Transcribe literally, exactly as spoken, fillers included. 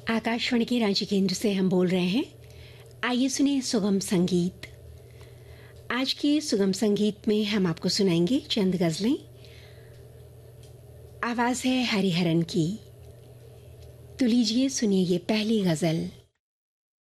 आकाशवाणी के रांची केंद्र से हम बोल रहे हैं। आइए सुनिए सुगम संगीत। आज के सुगम संगीत में हम आपको सुनाएंगे चंद गज़लें। आवाज़ है हरिहरन की। तो लीजिए सुनिए ये पहली गज़ल।